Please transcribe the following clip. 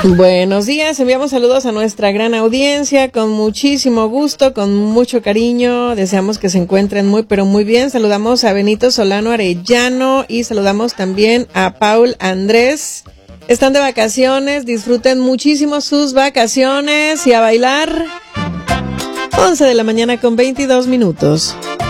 Buenos días, enviamos saludos a nuestra gran audiencia con muchísimo gusto, con mucho cariño, deseamos que se encuentren muy pero muy bien. Saludamos a Benito Solano Arellano y saludamos también a Paul Andrés. Están de vacaciones, disfruten muchísimo sus vacaciones y a bailar. 11 de la mañana con 22 minutos.